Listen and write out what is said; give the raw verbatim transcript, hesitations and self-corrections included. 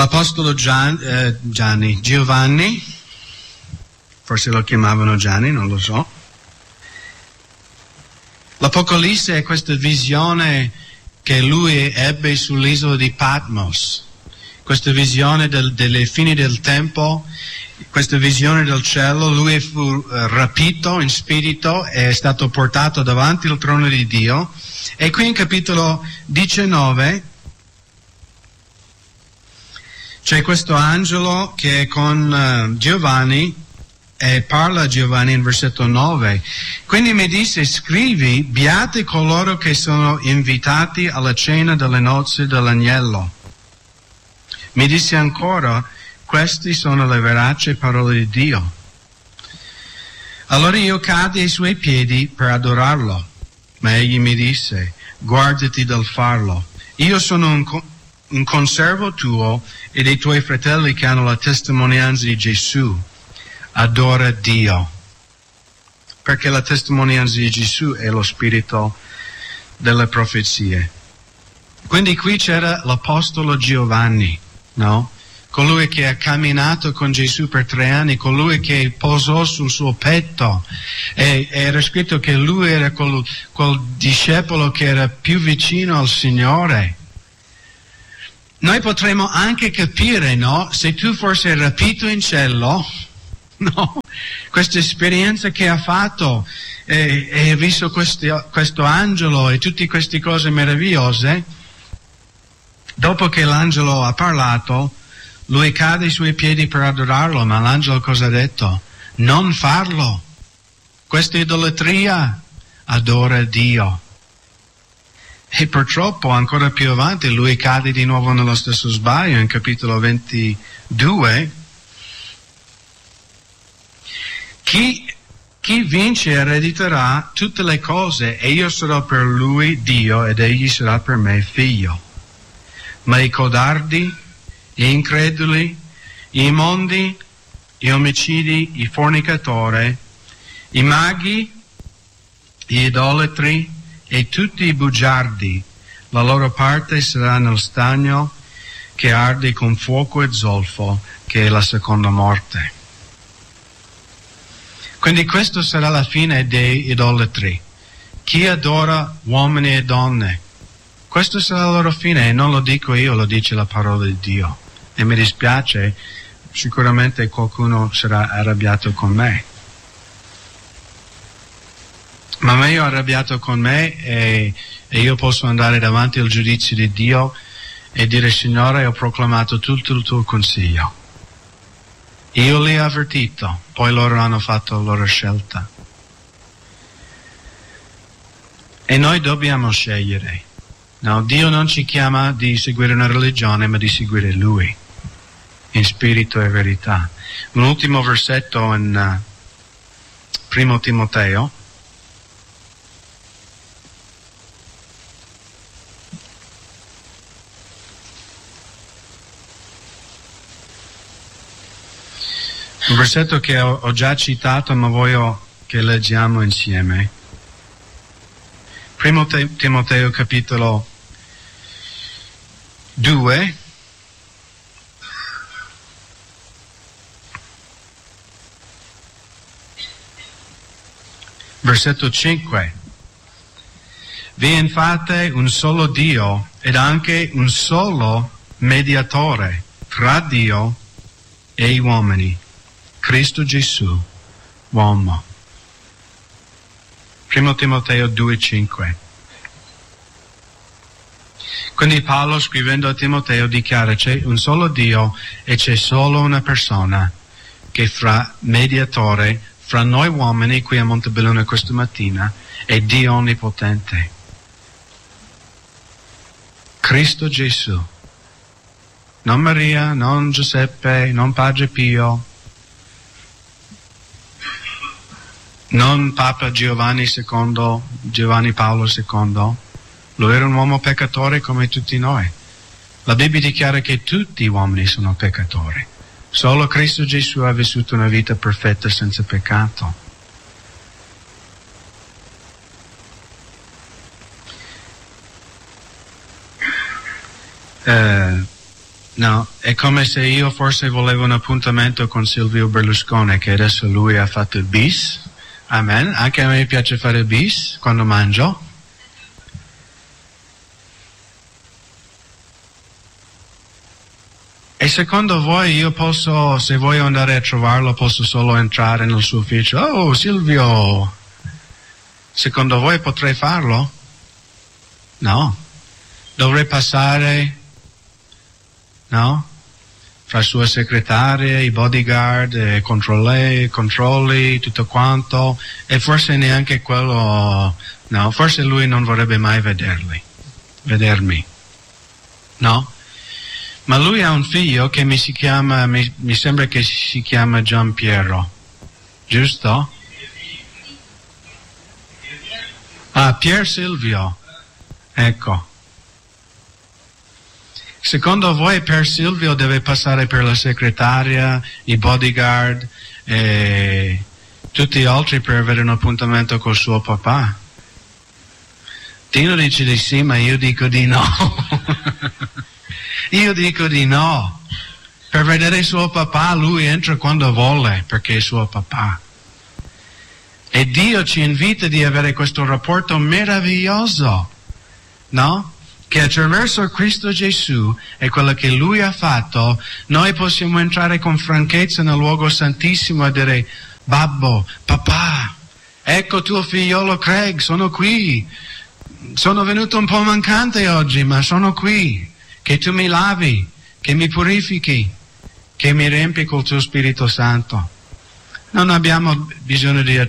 L'Apostolo Gian, eh, Gianni, Giovanni, forse lo chiamavano Gianni, non lo so. L'Apocalisse è questa visione che lui ebbe sull'isola di Patmos, questa visione del, delle fini del tempo, questa visione del cielo. Lui fu uh, rapito in spirito e è stato portato davanti al trono di Dio. E qui in capitolo diciannove c'è questo angelo che è con uh, Giovanni e parla a Giovanni in versetto nove. Quindi mi disse: scrivi, beati coloro che sono invitati alla cena delle nozze dell'agnello. Mi disse ancora: queste sono le veraci parole di Dio. Allora io caddi ai suoi piedi per adorarlo, ma egli mi disse: guardati dal farlo. Io sono un, co- un conservo tuo e dei tuoi fratelli che hanno la testimonianza di Gesù. Adora Dio, perché la testimonianza di Gesù è lo spirito delle profezie. Quindi qui c'era l'Apostolo Giovanni, no? Colui che ha camminato con Gesù per tre anni, colui che posò sul suo petto, e era scritto che lui era quel, quel discepolo che era più vicino al Signore. Noi potremmo anche capire, no? Se tu fossi rapito in cielo, no? Questa esperienza che ha fatto, e, e ha visto questi, questo angelo e tutte queste cose meravigliose, dopo che l'angelo ha parlato, lui cade ai suoi piedi per adorarlo, ma l'angelo cosa ha detto? Non farlo. Questa è idolatria. Adora Dio. E purtroppo ancora più avanti lui cade di nuovo nello stesso sbaglio in capitolo ventidue. Chi, chi vince erediterà tutte le cose e io sarò per lui Dio ed egli sarà per me figlio. Ma i codardi, gli increduli, gli immondi, gli omicidi, i fornicatori, i maghi, gli idolatri e tutti i bugiardi, la loro parte sarà nel stagno che arde con fuoco e zolfo, che è la seconda morte. Quindi questa sarà la fine dei idolatri. Chi adora uomini e donne, questa sarà la loro fine, e non lo dico io, lo dice la parola di Dio. E mi dispiace, sicuramente qualcuno sarà arrabbiato con me. Ma meglio arrabbiato con me e, e io posso andare davanti al giudizio di Dio e dire: Signore, ho proclamato tutto il tuo consiglio. Io li ho avvertito, poi loro hanno fatto la loro scelta. E noi dobbiamo scegliere. No, Dio non ci chiama di seguire una religione, ma di seguire Lui, in spirito e verità. Un ultimo versetto in uh, Primo Timoteo. Un versetto che ho, ho già citato, ma voglio che leggiamo insieme. Primo te- Timoteo capitolo due. Versetto cinque. Vi è infatti un solo Dio ed anche un solo mediatore tra Dio e gli uomini, Cristo Gesù, uomo. Primo Timoteo due cinque. Quindi Paolo, scrivendo a Timoteo, dichiara: c'è un solo Dio e c'è solo una persona che fra mediatore fra noi uomini qui a Montebelluna questa mattina è Dio Onnipotente, Cristo Gesù. Non Maria, non Giuseppe, non Padre Pio, non Papa Giovanni secondo, Giovanni Paolo secondo. Lui era un uomo peccatore come tutti noi. La Bibbia dichiara che tutti gli uomini sono peccatori. Solo Cristo Gesù ha vissuto una vita perfetta senza peccato. Eh, No, è come se io forse volevo un appuntamento con Silvio Berlusconi, che adesso lui ha fatto il bis. Amen. Anche a me piace fare il bis quando mangio. E secondo voi io posso, se voglio andare a trovarlo, posso solo entrare nel suo ufficio? Oh, Silvio! Secondo voi potrei farlo? No. Dovrei passare, no? Fra sua segretaria, i bodyguard, i controlli, controlli, tutto quanto. E forse neanche quello, no, forse lui non vorrebbe mai vederli, vedermi. No? Ma lui ha un figlio che mi si chiama, mi, mi sembra che si chiama Gian Piero, giusto? Ah, Pier Silvio, ecco. Secondo voi Pier Silvio deve passare per la segretaria, i bodyguard e tutti gli altri per avere un appuntamento col suo papà? Tino dice di sì, ma io dico di no. Io dico di no. Per vedere suo papà lui entra quando vuole, perché è suo papà. E Dio ci invita di avere questo rapporto meraviglioso, no? Che attraverso Cristo Gesù e quello che Lui ha fatto, noi possiamo entrare con franchezza nel luogo santissimo e dire: Babbo, papà, ecco tuo figliolo Craig, sono qui. Sono venuto un po' mancante oggi, ma sono qui. Che tu mi lavi, che mi purifichi, che mi riempi col tuo Spirito Santo. Non abbiamo bisogno di